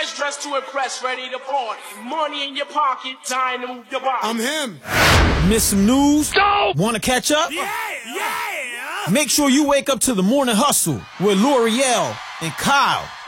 fresh, dressed to impress, ready to party. Money in your pocket, time to move your body. I'm him. Miss some news? Go! Want to catch up? Yeah! Make sure you wake up to the Morning Hustle with L'Oreal and Kyle.